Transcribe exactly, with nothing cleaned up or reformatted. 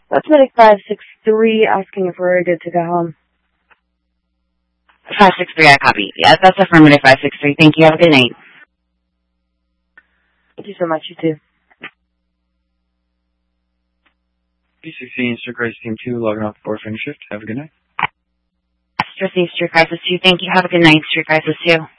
That's Medic five six three asking if we're good to go home. five six three, I copy. Yeah, that's affirmative five six three. Thank you. Have a good night. Thank you so much. You too. B sixteen, Street Crisis Team two, logging off before finish shift. Have a good night. Street Crisis two. Thank you. Have a good night, Street Crisis two.